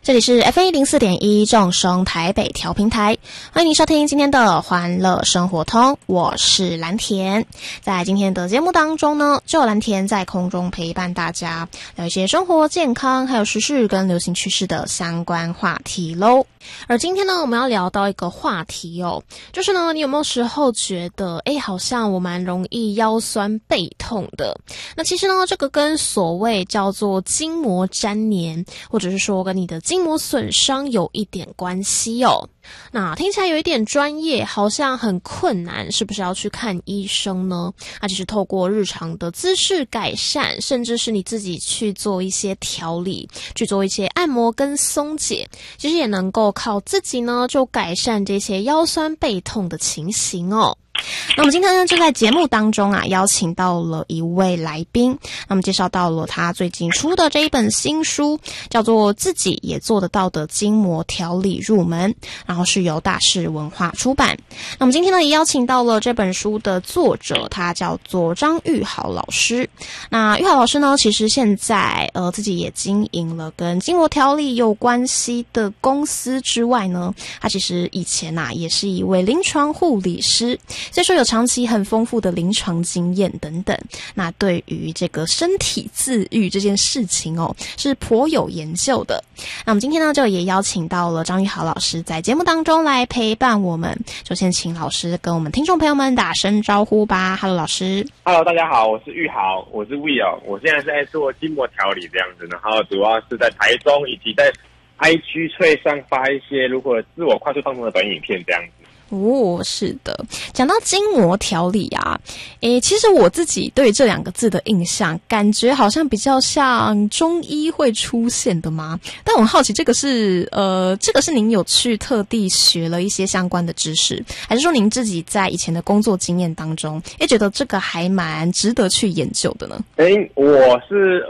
这里是 FM04.1 正声台北调频台，欢迎您收听今天的欢乐生活通，我是蓝田。在今天的节目当中呢，就有蓝田在空中陪伴大家聊一些生活健康还有时事跟流行趋势的相关话题咯。而今天呢，我们要聊到一个话题哦，就是呢，你有没有时候觉得好像我蛮容易腰酸背痛的？那其实呢，这个跟所谓叫做筋膜粘连，或者是说跟你的筋膜损伤有一点关系哦。那听起来有一点专业，好像很困难，是不是要去看医生呢？其实透过日常的姿势改善，甚至是你自己去做一些调理，去做一些按摩跟松解，其实也能够靠自己呢就改善这些腰酸背痛的情形哦。那我们今天呢就在节目当中邀请到了一位来宾，那么介绍到了他最近出的这一本新书，叫做自己也做得到的筋膜调理入门，然后是由大是文化出版。那么今天呢也邀请到了这本书的作者，他叫做张玉豪老师。那玉豪老师呢其实现在自己也经营了跟筋膜调理有关系的公司之外呢，他其实以前也是一位临床护理师，所以说有长期很丰富的临床经验等等。那对于这个身体自愈这件事情是颇有研究的。那我们今天呢就也邀请到了张玉豪老师在节目当中来陪伴我们。首先请老师跟我们听众朋友们打声招呼吧。 Hello 老师。 Hello 大家好，我是玉豪，我是 Will， 我现在是在做筋膜调理这样子，然后主要是在台中以及在 IG 脆上发一些如何自我快速放松的短影片这样子。 是的，讲到筋膜调理其实我自己对这两个字的印象，感觉好像比较像中医会出现的吗？但我很好奇，这个是您有去特地学了一些相关的知识，还是说您自己在以前的工作经验当中，觉得这个还蛮值得去研究的呢？ 我是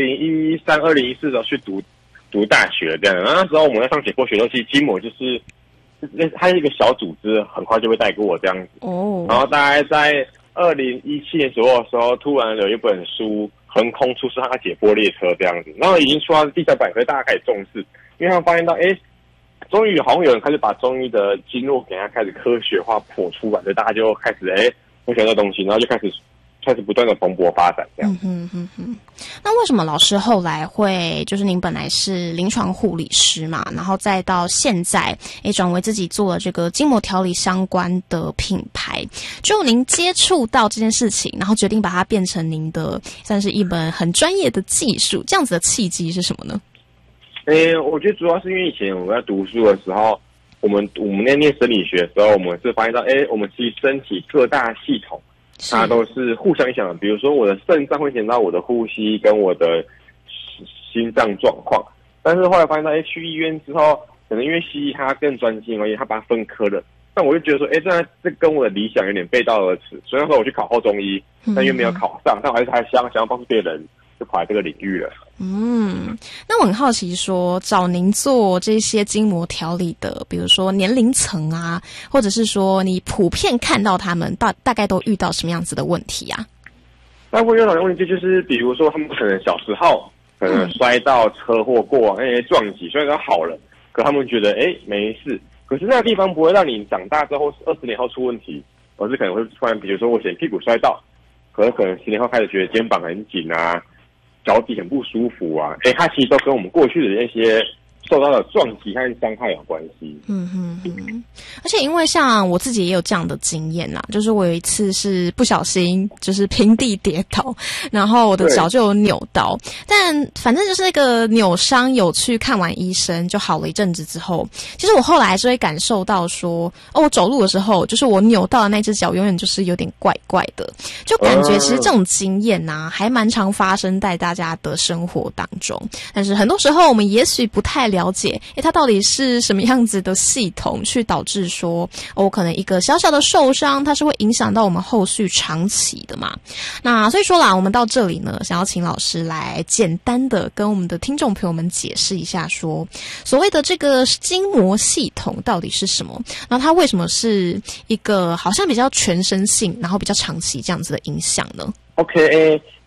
2013、2014的时候去读大学这样，然后那时候我们在上解剖学的时候，筋膜就是它是一个小组织，很快就会带过这样子。然后大概在2017年左右的时候，突然有一本书横空出世，它解剖列车这样子，然后已经出到第3版，所以大家开始重视，因为他们发现到，终于好像有人开始把中医的经络给它开始科学化剖出来，所以大家就开始会学到东西，然后就开始不断的蓬勃发展这样。 那为什么老师后来会，就是您本来是临床护理师嘛，然后再到现在转为自己做了这个筋膜调理相关的品牌，就您接触到这件事情，然后决定把它变成您的算是一门很专业的技术，这样子的契机是什么呢？ 我觉得主要是因为以前我们在读书的时候，我们在念生理学的时候，我们是发现到我们其实身体各大系统它都是互相影响的，比如说我的肾脏会影响到我的呼吸跟我的心脏状况，但是后来发现到去医院之后，可能因为西医它更专精而已，它把它分科了，但我就觉得说这跟我的理想有点背道而驰，所以那时候我去考后中医，但因为没有考上，但我还想要帮助别人，就跑来这个领域了。 那我很好奇说，找您做这些筋膜调理的，比如说年龄层或者是说你普遍看到他们大概都遇到什么样子的问题啊？ 大部分遇到的问题就是比如说他们可能小时候可能摔到车祸过往撞击，虽然都好了，可他们觉得没事，可是那个地方不会让你长大之后20年后出问题，而是可能会突然比如说我以前屁股摔到，可能10年后开始觉得肩膀很紧脚底很不舒服它其实都跟我们过去的那些受到的撞击和伤害有关系。 而且因为像我自己也有这样的经验就是我有一次是不小心就是平地跌倒，然后我的脚就有扭到，但反正就是那个扭伤有去看完医生就好了一阵子之后，其实我后来还是会感受到说我走路的时候就是我扭到的那只脚永远就是有点怪怪的，就感觉其实这种经验还蛮常发生在大家的生活当中，但是很多时候我们也许不太了解它到底是什么样子的系统去导致说可能一个小小的受伤它是会影响到我们后续长期的嘛。那所以说啦，我们到这里呢想要请老师来简单的跟我们的听众朋友们解释一下说所谓的这个筋膜系统到底是什么，然后它为什么是一个好像比较全身性然后比较长期这样子的影响呢？ OK，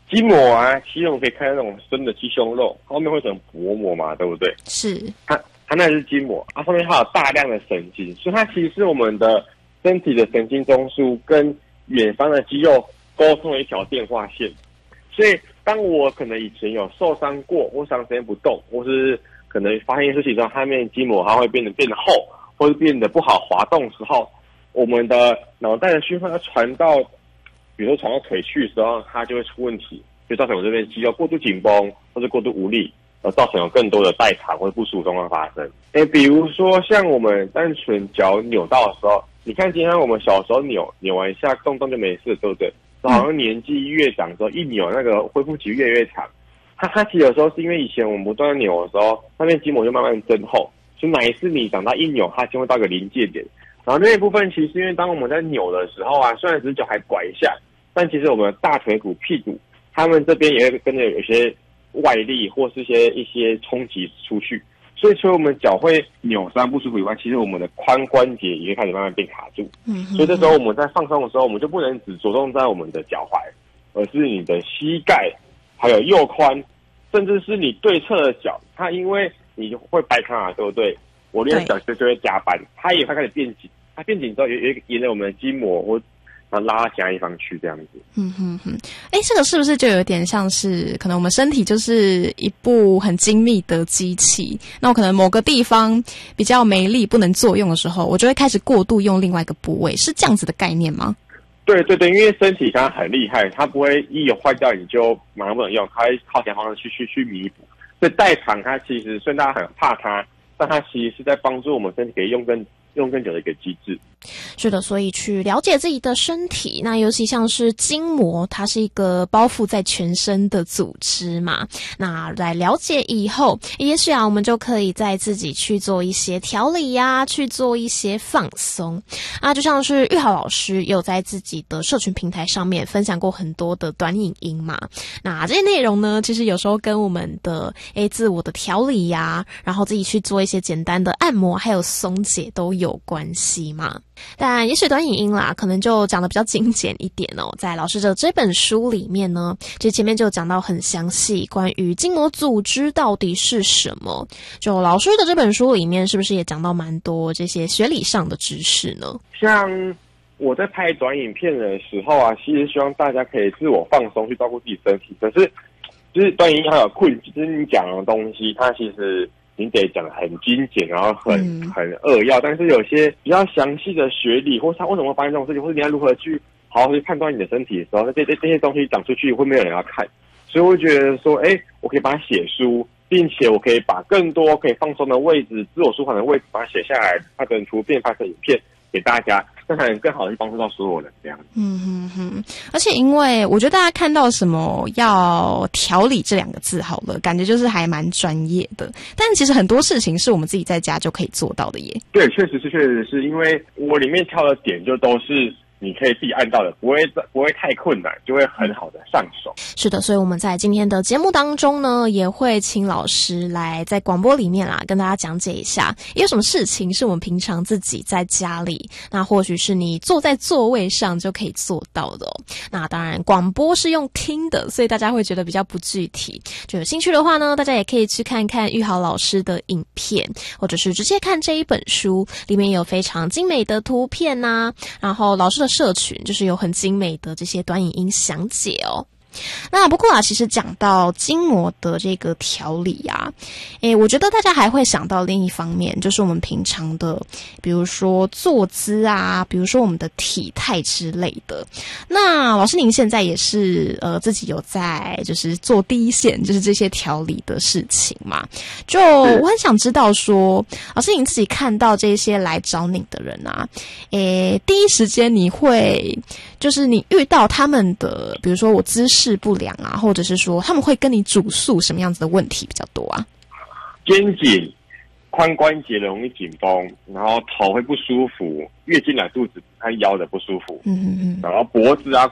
筋膜啊，其实我们可以看到那种生的鸡胸肉，后面会成薄膜嘛，对不对？ 是。 它那是筋膜，它上面还有大量的神经，所以它其实是我们的身体的神经中枢跟远方的肌肉沟通的一条电话线。所以当我可能以前有受伤过，或长时间不动，或是可能发现事情之后，它面筋膜它会变得厚，或是变得不好滑动的时候，我们的脑袋的讯号要传到，比如说传到腿去的时候，它就会出问题，就造成我这边肌肉过度紧绷，或是过度无力，而造成有更多的代偿或者不舒服状况发生。比如说像我们单纯脚扭到的时候，你看今天我们小时候扭完一下动动就没事，对不对？好像年纪越长之后，一扭那个恢复期越来越长。它其实有时候是因为以前我们不断扭的时候，那边筋膜就慢慢增厚，所以哪一次你长大一扭，它就会到一个临界点。然后那一部分其实因为当我们在扭的时候啊，虽然只是脚还拐一下，但其实我们的大腿骨、屁股，他们这边也会跟着有一些外力或是一些冲击出去，所以除了我们脚会扭伤不舒服以外，其实我们的髋关节也会开始慢慢变卡住。所以这时候我们在放松的时候，我们就不能只着重在我们的脚踝，而是你的膝盖，还有右髋，甚至是你对侧的脚，它因为你会掰开啊，对不对？我练脚就会加班，它也会开始变紧，它变紧之后也沿着我们的筋膜或拉到其他地方去，这样子。 这个是不是就有点像是可能我们身体就是一部很精密的机器，那我可能某个地方比较没力不能作用的时候，我就会开始过度用另外一个部位，是这样子的概念吗？ 对，因为身体它很厉害，它不会一有坏掉你就马上不能用，它会靠其他方式去弥补。所以代偿它其实虽然大家很怕它，但它其实是在帮助我们身体可以用更久的一个机制。 是的，所以去了解自己的身体，那尤其像是筋膜，它是一个包覆在全身的组织嘛。那来了解以后，也许我们就可以在自己去做一些调理呀，去做一些放松啊。就像是玉豪老师有在自己的社群平台上面分享过很多的短影音嘛。那这些内容呢，其实有时候跟我们的自我的调理呀，然后自己去做一些简单的按摩还有松解都有关系嘛。但也许短影音啦，可能就讲得比较精简一点哦。在老师的这本书里面呢，其实前面就讲到很详细关于筋膜组织到底是什么。就老师的这本书里面，是不是也讲到蛮多这些学理上的知识呢？ 像我在拍短影片的时候啊，其实希望大家可以自我放松，去照顾自己身体。可是，就是短影音还有就是你讲的东西，它其实你得讲得很精简，然后很扼要，但是有些比较详细的学理，或是他为什么会发生这种事情，或者你要如何去好好去判断你的身体的时候，这些东西讲出去会没有人要看，所以我觉得说，我可以把它写书，并且我可以把更多可以放松的位置、自我舒缓的位置把它写下来，拍成图片、拍成影片给大家，那才能更好的去帮助到所有人这样。 而且因为我觉得大家看到什么要调理这2个字好了，感觉就是还蛮专业的，但其实很多事情是我们自己在家就可以做到的耶。 对，确实是因为我里面挑的点就都是你可以自己按到的，不会太困难，就会很好的上手。 是的，所以我们在今天的节目当中呢，也会请老师来在广播里面啦，跟大家讲解一下有什么事情是我们平常自己在家里，那或许是你坐在座位上就可以做到的哦。那当然广播是用听的，所以大家会觉得比较不具体，就有兴趣的话呢，大家也可以去看看玉豪老师的影片，或者是直接看这一本书，里面有非常精美的图片啊，然后老师的社群就是有很精美的这些短影音详解哦。那不过其实讲到筋膜的这个调理啊，我觉得大家还会想到另一方面，就是我们平常的，比如说坐姿啊，比如说我们的体态之类的。那老师您现在也是自己有在就是做第一线，就是这些调理的事情嘛？就我很想知道说，老师您自己看到这些来找你的人啊，第一时间你会就是你遇到他们的，比如说我姿势不良啊，或者是说他们会跟你主诉什么样子的问题比较多啊？ 肩颈、髋关节容易紧绷，然后头会不舒服，月经来肚子和腰的不舒服，然后脖子啊、